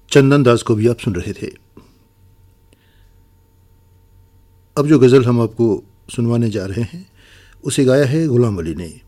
चंदन दास को भी आप सुन रहे थे। अब जो गज़ल हम आपको सुनवाने जा रहे हैं उसे गाया है गुलाम अली ने।